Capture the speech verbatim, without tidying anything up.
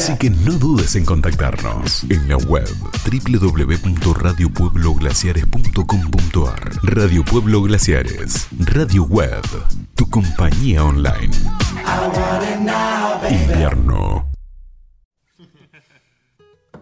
Así que no dudes en contactarnos en la web doble u doble u doble u punto radio pueblo glaciares punto com punto a r. Radio Pueblo Glaciares, radio web, tu compañía online. Invierno